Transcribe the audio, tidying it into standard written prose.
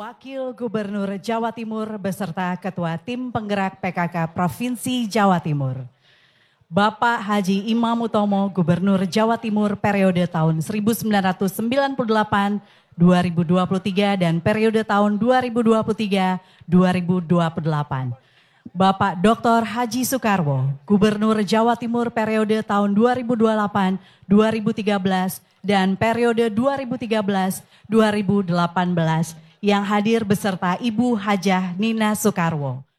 Wakil Gubernur Jawa Timur beserta Ketua Tim Penggerak PKK Provinsi Jawa Timur. Bapak Haji Imam Utomo, Gubernur Jawa Timur periode tahun 1998-2023 dan periode tahun 2023-2028. Bapak Dr. Haji Soekarwo, Gubernur Jawa Timur periode tahun 2028-2013 dan periode 2013-2018 yang hadir beserta Ibu Hajah Nina Soekarwo.